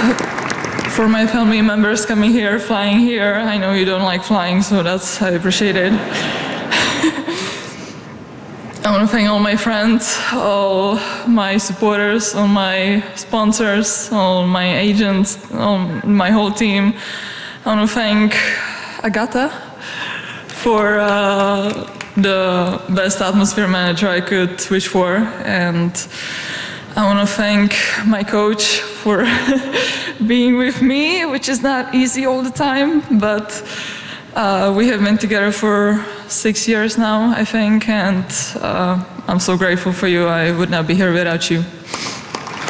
for my family members coming here, flying here. I know you don't like flying, so I appreciate it. I want to thank all my friends, all my supporters, all my sponsors, all my agents, all my whole team. I want to thank Agata for the best atmosphere manager I could wish for, and I want to thank my coach for being with me, which is not easy all the time, but we have been together for 6 years now, I think, and I'm so grateful for you. I would not be here without you.